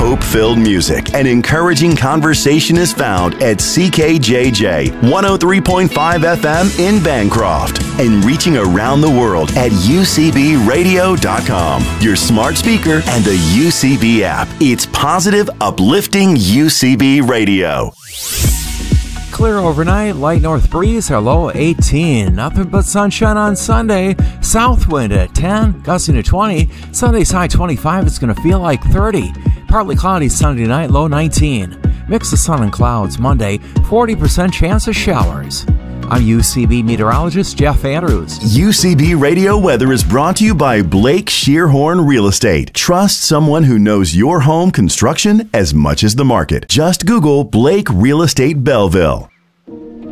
hope-filled music and encouraging conversation is found at CKJJ 103.5 FM in Bancroft and reaching around the world at UCBradio.com, your smart speaker and the UCB app. It's positive, uplifting UCB Radio. Clear overnight, light north breeze, our low 18. Nothing but sunshine on Sunday. South wind at 10, gusting to 20. Sunday's high 25, it's going to feel like 30. Partly cloudy Sunday night, low 19. Mix of sun and clouds Monday, 40% chance of showers. I'm UCB meteorologist Jeff Andrews. UCB Radio Weather is brought to you by Blake Shearhorn Real Estate. Trust someone who knows your home construction as much as the market. Just Google Blake Real Estate Belleville.